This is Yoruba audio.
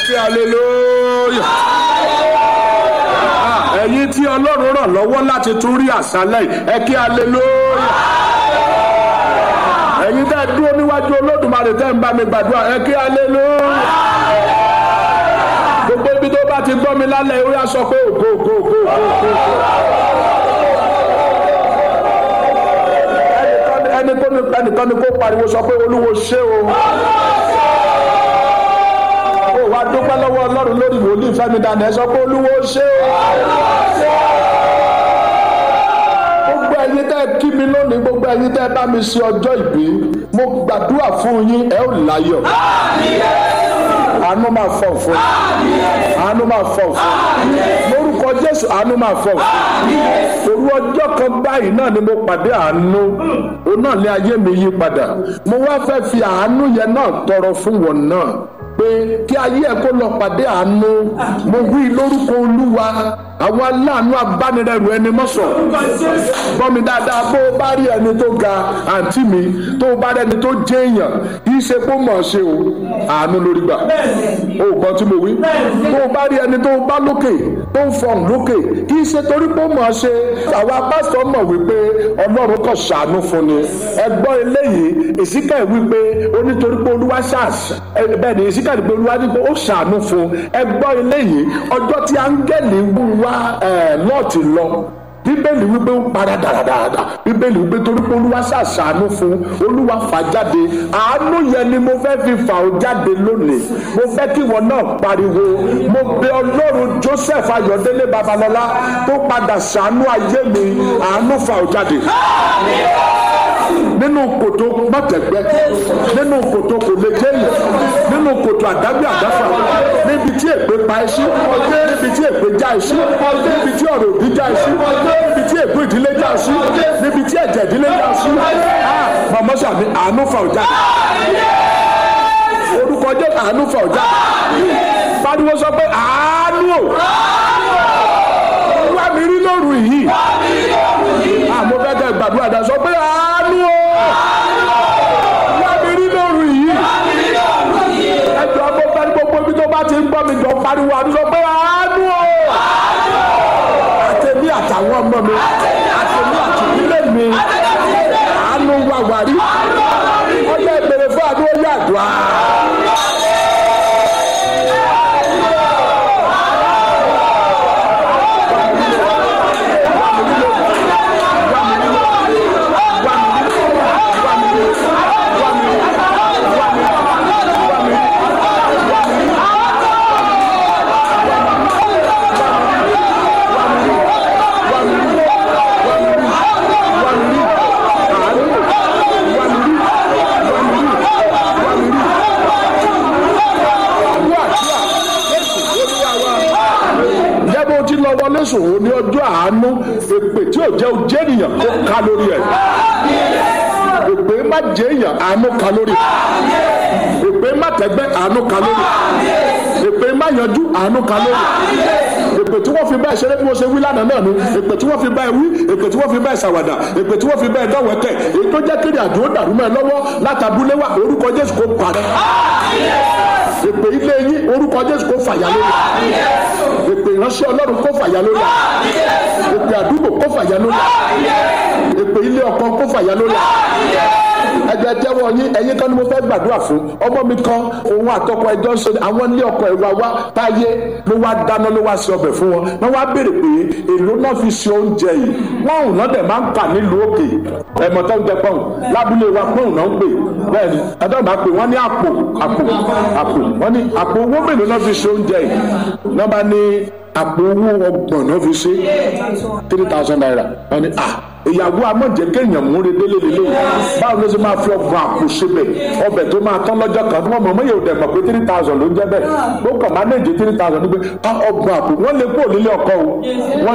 kí hallelujah. Ẹ̀yin tí Ọlọ́run ràn lọ́wọ́ láti tún rí àṣálẹ́ yìí ẹ kí hallelujah. Ẹ̀yin tẹ́ dúró níwájú Olódùmarè tẹ́ ń bá mi gbàdúrà ẹ kí hallelujah. Gbogbo ibi tó bá ti gbọ́ mi lálẹ́ ó yá sọ pé ògo ògo ògo ògo. Ẹnìkan ni kó pariwo sọ pé Olúwo ṣé o. Ó wá dúpẹ́ lọ́wọ́ Ọlọ́run lórí wòlíì Fẹ́mi Daniel sọ pé Olúwo ṣé o. Gbogbo ẹ̀yin tẹ́ kí mi lónìí, gbogbo ẹ̀yin tẹ́ bá mi ṣe ọjọ́ ìbí, mo gbàdúrà fún yín ẹ ó láyọ̀. Àánú máa fọ̀ fún yín. Àánú máa fọ̀ fún yín. Lórúkọ Jésù àánú máa fọ̀ fún yín. Òru ọjọ́ kan báyìí náà ni mo pàdé àánú. Òun náà ní ayé mi yí padà. Mo wá fẹ́ fi àánú yẹn náà tọrọ fún wọn náà pé kí ayé ẹ kó lọ pàdé àánú. Mo wí lórúkọ Olúwa àwọn aláàánú abánirẹ̀rù ẹni mọ́sọ̀. Gbọ́ mi dáadáa bó o bá rí ẹni tó ga àǹtí mi tó o bá rí ẹni tó jẹ́ èèyàn kì í ṣe kó mọ̀ ṣe o àánú lórí gbà. O gbọ́ tí mo wí. Tó o bá rí ẹni tó o bá lókè tó ń fọ̀n lókè kì í ṣe torí pé ó mọ̀ ṣe. Àwa pásítọ̀ mọ̀ wípé Ọlọ́run kàn ṣàánú fún ni. Ẹ gbọ́ eléyìí Èsíkà wípé ó nítorí pé Olúwa ṣàṣà bẹ́ẹ̀ ni Èsíkà ní pé Olúwa ní pé ó ṣàánú fún. Ẹ gbọ́ eléyìí ọjọ́ tí áńgẹ́lì wá lọ́ọ̀tì lọ Bíbélì wípé ó para dáradára. Bíbélì wípé torí pé Olúwa ṣàṣàánú fún Olúwa fà jáde. Àánú yẹn ni mo fẹ́ fi fà ó jáde lónìí. Mo fẹ́ kí wọn náà pariwo. Mo bẹ̀ Ọlọ́run Joseph Ayọ̀délé Babalọ́lá tó padà ṣàánú ayé mi. Àánú fà ó jáde. Nínú kòtò mọ̀tẹ̀gbẹ́, nínú kòtò kò lè jẹ́yẹ̀, nínú kòtò àdágbé àdáfà, níbi tí èpè pa ẹṣin, níbi tí èpè já ẹṣin, níbi tí ọ̀rọ̀ òbí já ẹṣin, níbi tí èpè ìdílé já ẹṣin, níbi tí ẹ̀jẹ̀ ìdílé já ẹṣin. Màmá sàmì àánú fà ó jáde. Orúkọ jẹ́ àánú fà ó jáde. Pariwo sọ pé àánú o. Wá mi rí lóru yìí. Àmọ́ fẹ́ kẹ́ gbàdúrà dá sọ pé àánú o. Wá mi rí lóru yìí. Ẹjọ́ bó bá ní gbogbo ibi tó bá ti ń gbọ́ mi jọ pariwo àdúrà sọ pé àánú o. Àtẹ̀mí àtàwọn ọmọ mi. Àtẹ̀mí àtìlẹ́ mi. Àánú wà wárí. Ọjọ́ ìbèrè fún àdúrà yàdùá. Sòwò ní ọjọ́ àánú èpè tí ò jẹ́ ojú ènìyàn kó ká lórí ẹ̀. Èpè má jẹ́ èèyàn àánú ká lórí ẹ̀. Èpè má tẹ́gbẹ́ àánú ká lórí ẹ̀. Èpè má yanjú àánú ká lórí ẹ̀. Èpè tí wọ́n fi bá ẹ ṣeré bí mo ṣe wí lánàá náà ni. Èpè tí wọ́n fi bá ẹ wí, èpè tí wọ́n fi bá ẹ ṣàwàdà, èpè tí wọ́n fi bá ẹ dọ̀wẹ́kẹ̀. Èyí tó jẹ́ kiri àdúró dàrú mọ́ ẹ lọ́wọ́ látàbúlé wà orúkọ Jésù kó parẹ́. Èpè ilé yín orúkọ Jésù kó fàyà lórí ẹ̀. Èpè ìránṣẹ́ Ọlọ́run kó fàyà lórí ẹ̀. Èpè àdúgbò kó fàyà lórí ẹ̀. Èpè ilé ọkọ kó fàyà lórí ẹ̀. Ẹgbẹ́ jẹ́wọ́ yín ẹ̀yin kan ni mo fẹ́ gbàdúrà fún. Ọmọ mi kan òun àtọkọ ẹjọ́ ṣe àwọn ilé ọkọ ẹ̀wà wá táyé ló wá dáná ló wá ṣe ọbẹ̀ fún wọn. Wọ́n wá béèrè pé èló náà fi ṣe oúnjẹ yìí. Wọ́n ò náà dẹ̀ máa ń kà nílùú òkè. Ẹ̀mọ̀ tó ń jẹ pọ́ùn lábúlé wa pọ́ùn náà ń pè. Bẹ́ẹ̀ni ẹjọ́ máa pè wọ́n ní àpò. Wọ́n ní àpò owó mélòó náà fi ṣe oúnjẹ yìí. Nọ́mbà ní àpò owó 30,000 náà fi ṣe 3,000 naira. Wọ́n ní ìyàwó amọ̀jẹ̀ kéèyàn múre délé lélẹ̀ báwo ló ṣe máa fi ọgbọ̀n àpò ṣebẹ̀ ọbẹ̀ tó máa tán lọ́jọ́ kan tí wọ́n mọ̀ mọ́yẹ̀ òdẹ̀ mọ̀ pé 3,000 ló ń jẹ́ bẹ́ẹ̀ ó kàn máa méje 3,000 nígbẹ́ ọgbọ̀n àpò wọ́n lè kó nílé ọkọ o.